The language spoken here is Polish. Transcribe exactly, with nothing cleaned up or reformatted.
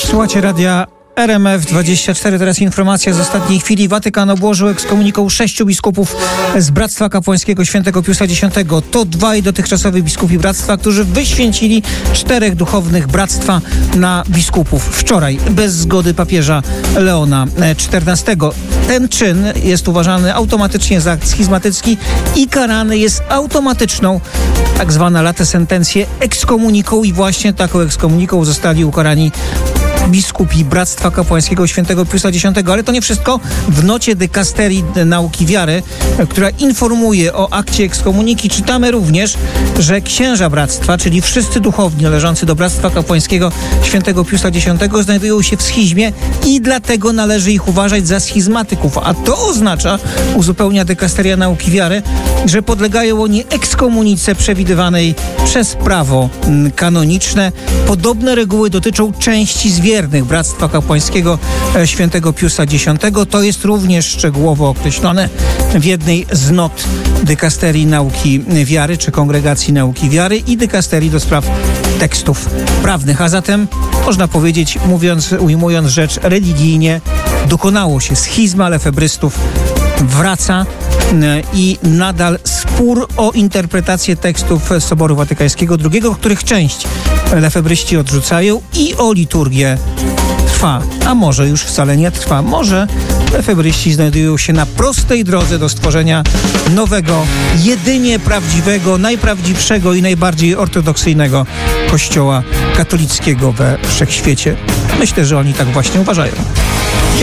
Słuchacie radia R M F dwadzieścia cztery. Teraz informacja z ostatniej chwili. Watykan obłożył ekskomuniką sześciu biskupów z Bractwa Kapłańskiego Świętego Piusa Dziesiątego. To dwaj dotychczasowi biskupi Bractwa, którzy wyświęcili czterech duchownych Bractwa na biskupów wczoraj, bez zgody papieża Leona czternastego. Ten czyn jest uważany automatycznie za schizmatycki i karany jest automatyczną tak zwana late sentencję ekskomuniką i właśnie taką ekskomuniką zostali ukarani biskupi Bractwa Kapłańskiego Świętego Piusa Dziesiątego. Ale to nie wszystko. W nocie dykasterii nauki wiary, która informuje o akcie ekskomuniki, czytamy również, że księża Bractwa, czyli wszyscy duchowni należący do Bractwa Kapłańskiego Świętego Piusa Dziesiątego, znajdują się w schizmie i dlatego należy ich uważać za schizmatyków. A to oznacza, uzupełnia dykasteria nauki wiary, że podlegają oni ekskomunice przewidywanej przez prawo kanoniczne. Podobne reguły dotyczą części z wiernych Bractwa Kapłańskiego Świętego Piusa Dziesiątego. To jest również szczegółowo określone w jednej z not dykasterii nauki wiary, czy kongregacji nauki wiary i dykasterii do spraw tekstów prawnych. A zatem można powiedzieć, mówiąc, ujmując rzecz religijnie, dokonało się schizma lefebrystów, wraca i nadal spór o interpretację tekstów Soboru Watykańskiego drugiego, których część lefebryści odrzucają, i o liturgię trwa. A może już wcale nie trwa. Może lefebryści znajdują się na prostej drodze do stworzenia nowego, jedynie prawdziwego, najprawdziwszego i najbardziej ortodoksyjnego kościoła katolickiego we wszechświecie. Myślę, że oni tak właśnie uważają.